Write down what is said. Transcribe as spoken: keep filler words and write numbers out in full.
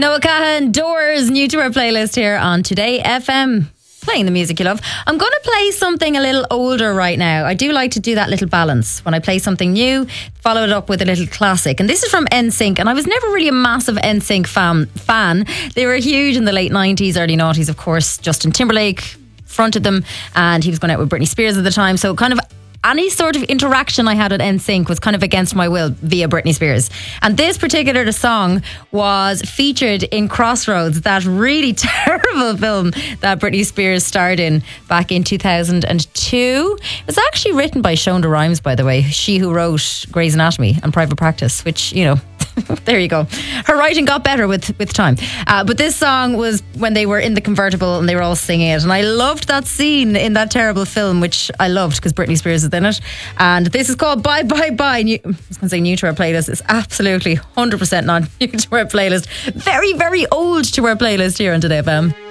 Noah Cahan, Doors, new to our playlist here on Today F M. Playing the music you love. I'm going to play something a little older right now. I do like to do that little balance. When I play something new, follow it up with a little classic. And this is from N Sync. And I was never really a massive N Sync fan. fan. They were huge in the late nineties, early noughties, of course. Justin Timberlake fronted them and he was going out with Britney Spears at the time. So kind of any sort of interaction I had at N Sync was kind of against my will via Britney Spears. And this particular song was featured in Crossroads, that really terrible film that Britney Spears starred in back in two thousand two. It was actually written by Shonda Rhimes, by the way, she who wrote Grey's Anatomy and Private Practice, which, you know, there you go. Her writing got better with, with time. Uh, but this song was when they were in the convertible and they were all singing it. And I loved that scene in that terrible film, which I loved because Britney Spears is in it. And this is called Bye Bye Bye. New, I was going to say new to our playlist. It's absolutely one hundred percent not new to our playlist. Very, very old to our playlist here on Today F M.